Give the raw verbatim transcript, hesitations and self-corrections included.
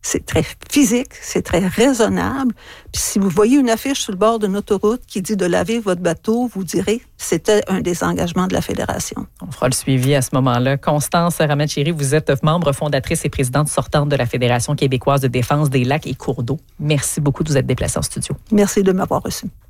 c'est très physique, c'est très raisonnable. Puis si vous voyez une affiche sur le bord d'une autoroute qui dit de laver votre bateau, vous direz c'était un des engagements de la Fédération. On fera le suivi à ce moment-là. Constance Ramachiri, vous êtes membre fondatrice et présidente sortante de la Fédération québécoise de défense des lacs et cours d'eau. Merci beaucoup de vous être déplacée en studio. Merci de m'avoir reçu.